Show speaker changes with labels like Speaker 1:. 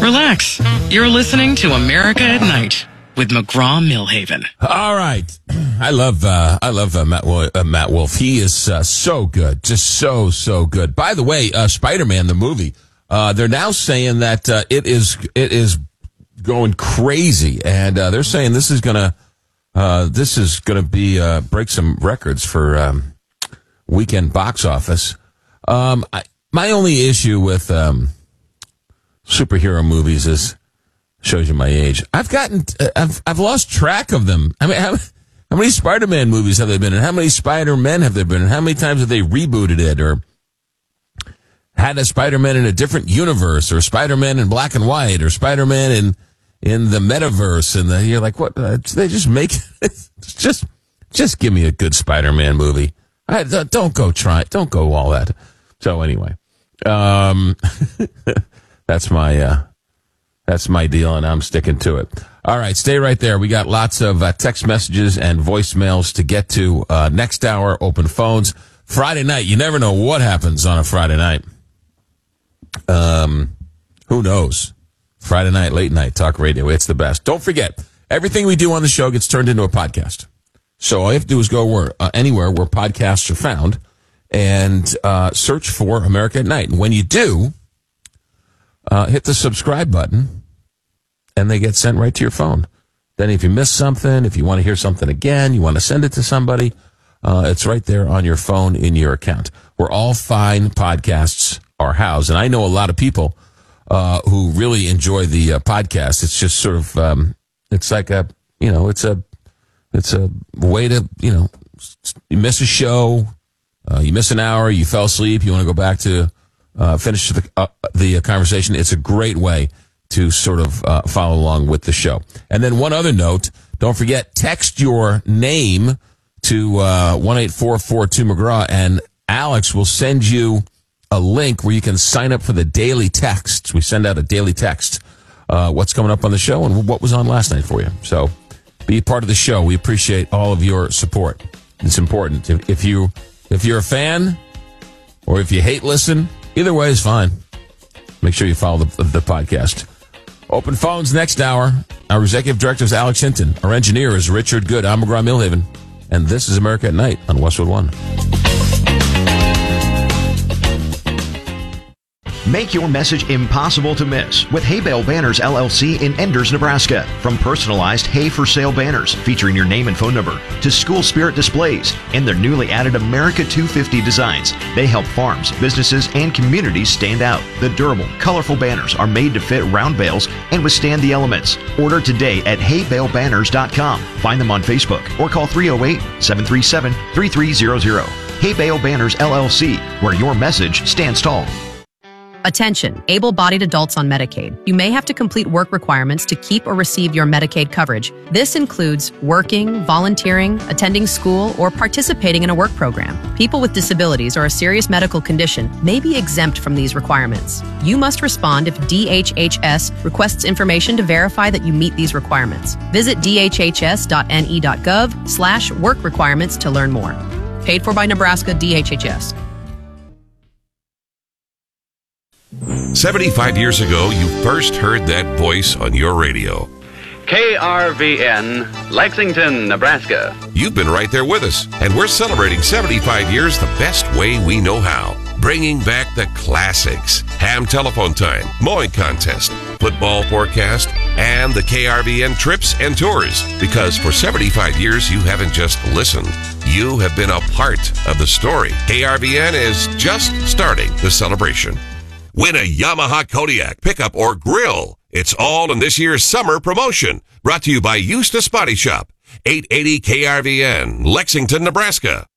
Speaker 1: Relax. You're listening to America at Night with McGraw-Milhaven.
Speaker 2: All right. I love Matt Wolf. He is so good. Just so good. By the way, Spider-Man, the movie, they're now saying that it is going crazy, and they're saying this is gonna be break some records for weekend box office. My only issue with superhero movies is, shows you my age, I've lost track of them. I mean, how many Spider-Man movies have there been, and how many Spider-Men have there been, and how many times have they rebooted it, or had a Spider-Man in a different universe, or Spider-Man in black and white, or Spider-Man in the metaverse, and you're like, what? They just make just give me a good Spider-Man movie. Don't go all that. So anyway, that's my deal, and I'm sticking to it. All right, stay right there. We got lots of text messages and voicemails to get to. Next hour, open phones. Friday night, you never know what happens on a Friday night. Who knows? Friday night, late night, talk radio. It's the best. Don't forget, everything we do on the show gets turned into a podcast. So all you have to do is go anywhere where podcasts are found and search for America at Night. And when you do, hit the subscribe button, and they get sent right to your phone. Then if you miss something, if you want to hear something again, you want to send it to somebody, it's right there on your phone in your account, where all fine podcasts are housed. And I know a lot of people who really enjoy the podcast. It's just sort of, it's like it's a way to, you miss a show, you miss an hour, you fell asleep, you want to go back to finish the conversation. It's a great way to sort of follow along with the show. And then one other note, don't forget, text your name to 1-844-2-McGraw, and Alex will send you a link where you can sign up for the daily texts. We send out a daily text, what's coming up on the show and what was on last night for you. So be part of the show. We appreciate all of your support. It's important. If you're a fan or if you hate listen, either way is fine. Make sure you follow the podcast. Open phones next hour. Our executive director is Alex Hinton. Our engineer is Richard Good. I'm McGraw-Milhaven. And this is America at Night on Westwood One.
Speaker 3: Make your message impossible to miss with Hay Bale Banners LLC in Enders, Nebraska. From personalized hay for sale banners featuring your name and phone number to school spirit displays and their newly added America 250 designs, they help farms, businesses, and communities stand out. The durable, colorful banners are made to fit round bales and withstand the elements. Order today at haybalebanners.com. Find them on Facebook or call 308-737-3300. Hay Bale Banners LLC, where your message stands tall.
Speaker 4: Attention, able-bodied adults on Medicaid. You may have to complete work requirements to keep or receive your Medicaid coverage. This includes working, volunteering, attending school, or participating in a work program. People with disabilities or a serious medical condition may be exempt from these requirements. You must respond if DHHS requests information to verify that you meet these requirements. Visit dhhs.ne.gov/work requirements to learn more. Paid for by Nebraska DHHS.
Speaker 5: 75 years ago, you first heard that voice on your radio.
Speaker 6: KRVN, Lexington, Nebraska.
Speaker 5: You've been right there with us, and we're celebrating 75 years the best way we know how. Bringing back the classics, ham telephone time, mowing contest, football forecast, and the KRVN trips and tours. Because for 75 years, you haven't just listened. You have been a part of the story. KRVN is just starting the celebration. Win a Yamaha Kodiak pickup or grill. It's all in this year's summer promotion. Brought to you by Eustace Body Shop, 880 KRVN, Lexington, Nebraska.